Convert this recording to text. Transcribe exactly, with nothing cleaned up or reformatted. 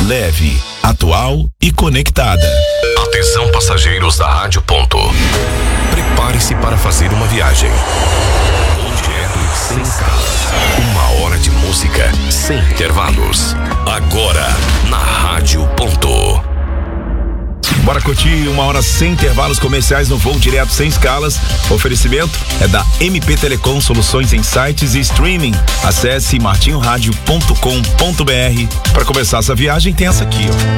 leve, atual e conectada. Atenção, passageiros da Rádio Ponto. Prepare-se para fazer uma viagem. Sem escalas. Uma hora de música sem intervalos. Agora, na Rádio Ponto. Bora curtir uma hora sem intervalos comerciais no voo direto sem escalas. Oferecimento é da M P Telecom, soluções em sites e streaming. Acesse martinho rádio ponto com ponto br. Para começar essa viagem tem essa aqui, ó.